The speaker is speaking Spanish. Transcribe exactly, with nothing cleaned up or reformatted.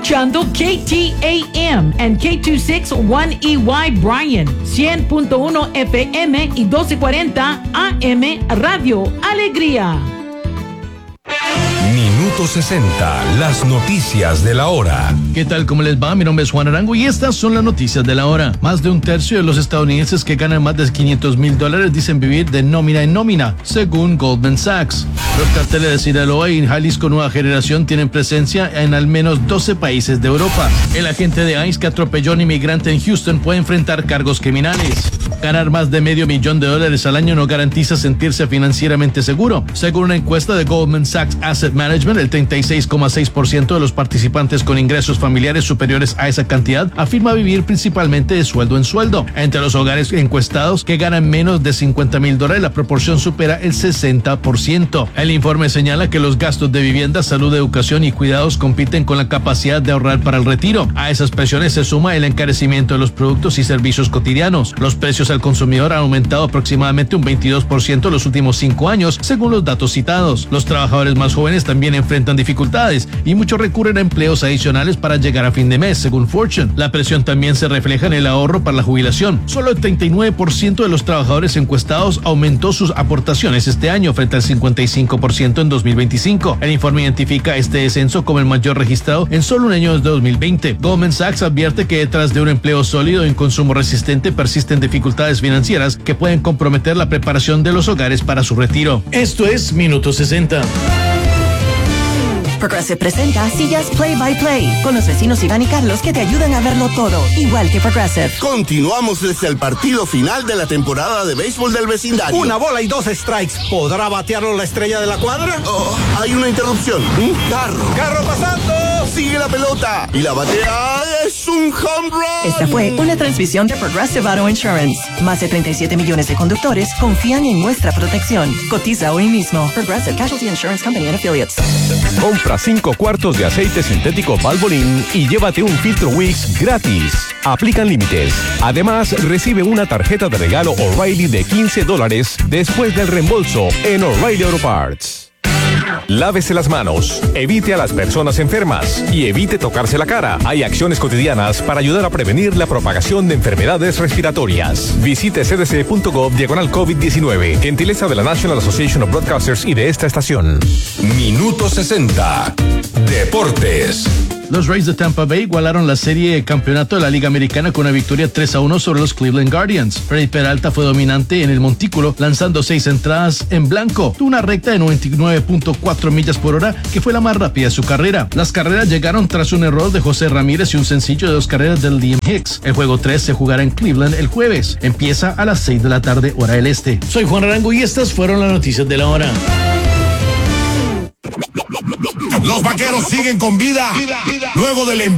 escuchando K T A M and K dos sesenta y uno E Y Bryan, cien punto uno F M y doce cuarenta A M Radio Alegría. Minuto sesenta, las noticias de la hora. ¿Qué tal? ¿Cómo les va? Mi nombre es Juan Arango y estas son las noticias de la hora. Más de un tercio de los estadounidenses que ganan más de quinientos mil dólares dicen vivir de nómina en nómina, según Goldman Sachs. Los carteles de Sinaloa y Jalisco Nueva Generación tienen presencia en al menos doce países de Europa. El agente de ICE que atropelló a un inmigrante en Houston puede enfrentar cargos criminales. Ganar más de medio millón de dólares al año no garantiza sentirse financieramente seguro. Según una encuesta de Goldman Sachs Asset Management, el treinta y seis coma seis por ciento de los participantes con ingresos familiares superiores a esa cantidad afirma vivir principalmente de sueldo en sueldo. Entre los hogares encuestados que ganan menos de cincuenta mil dólares, la proporción supera el sesenta por ciento. El informe señala que los gastos de vivienda, salud, educación y cuidados compiten con la capacidad de ahorrar para el retiro. A esas presiones se suma el encarecimiento de los productos y servicios cotidianos. Los precios al consumidor han aumentado aproximadamente un veintidós por ciento en los últimos cinco años, según los datos citados. Los trabajadores más jóvenes también enfrentan dificultades y muchos recurren a empleos adicionales para llegar a fin de mes, según Fortune. La presión también se refleja en el ahorro para la jubilación. Solo el treinta y nueve por ciento de los trabajadores encuestados aumentó sus aportaciones este año frente al cincuenta y cinco por ciento en dos mil veinticinco. El informe identifica este descenso como el mayor registrado en solo un año desde dos mil veinte. Goldman Sachs advierte que detrás de un empleo sólido y un consumo resistente persisten dificultades financieras que pueden comprometer la preparación de los hogares para su retiro. Esto es Minuto sesenta. Progressive presenta Sillas Play by Play con los vecinos Iván y Carlos que te ayudan a verlo todo, igual que Progressive. Continuamos desde el partido final de la temporada de béisbol del vecindario. Una bola y dos strikes. ¿Podrá batearlo la estrella de la cuadra? Oh, hay una interrupción. Un carro. ¡Carro pasando! Sigue la pelota y la batea es un home run. Esta fue una transmisión de Progressive Auto Insurance. Más de treinta y siete millones de conductores confían en nuestra protección. Cotiza hoy mismo. Progressive Casualty Insurance Company and Affiliates. Compra cinco cuartos de aceite sintético Valvoline y llévate un filtro Wix gratis. Aplican límites. Además, recibe una tarjeta de regalo O'Reilly de quince dólares después del reembolso en O'Reilly Auto Parts. Lávese las manos, evite a las personas enfermas y evite tocarse la cara. Hay acciones cotidianas para ayudar a prevenir la propagación de enfermedades respiratorias. Visite c d c punto gov diagonal COVID diecinueve. Gentileza de la National Association of Broadcasters y de esta estación. Minuto sesenta. Deportes. Los Rays de Tampa Bay igualaron la serie de campeonato de la Liga Americana con una victoria tres a uno sobre los Cleveland Guardians. Freddy Peralta fue dominante en el montículo, lanzando seis entradas en blanco. Tuvo una recta de noventa y nueve punto cuatro millas por hora, que fue la más rápida de su carrera. Las carreras llegaron tras un error de José Ramírez y un sencillo de dos carreras de Liam Hicks. El juego tres se jugará en Cleveland el jueves. Empieza a las seis de la tarde, hora del este. Soy Juan Arango y estas fueron las noticias de la hora. Los vaqueros siguen con vida luego del